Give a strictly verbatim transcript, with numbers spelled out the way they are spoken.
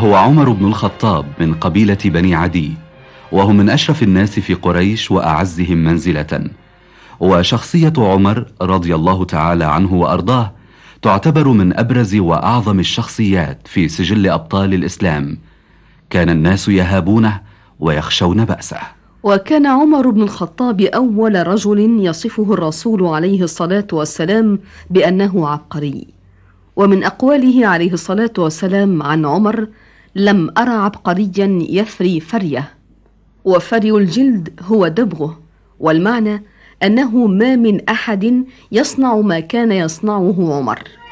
وهو عمر بن الخطاب من قبيلة بني عدي، وهم من أشرف الناس في قريش وأعزهم منزلة. وشخصية عمر رضي الله تعالى عنه وأرضاه تعتبر من أبرز وأعظم الشخصيات في سجل أبطال الإسلام. كان الناس يهابونه ويخشون بأسه. وكان عمر بن الخطاب أول رجل يصفه الرسول عليه الصلاة والسلام بأنه عبقري. ومن أقواله عليه الصلاة والسلام عن عمر: لم أرى عبقريا يفري فريه. وفري الجلد هو دبغه، والمعنى أنه ما من أحد يصنع ما كان يصنعه عمر.